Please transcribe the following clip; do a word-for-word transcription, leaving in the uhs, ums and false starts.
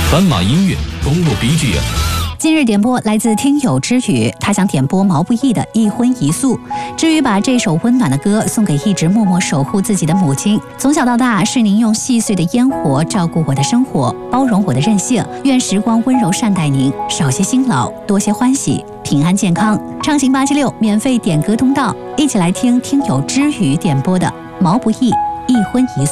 斑马音乐公路 B G M。 今日点播来自听友之语，他想点播毛不易的《一荤一素》。之语把这首温暖的歌送给一直默默守护自己的母亲。从小到大，是您用细碎的烟火照顾我的生活，包容我的任性。愿时光温柔善待您，少些辛劳，多些欢喜，平安健康。畅行八七六免费点歌通道，一起来听听友之语点播的毛不易《一荤一素》。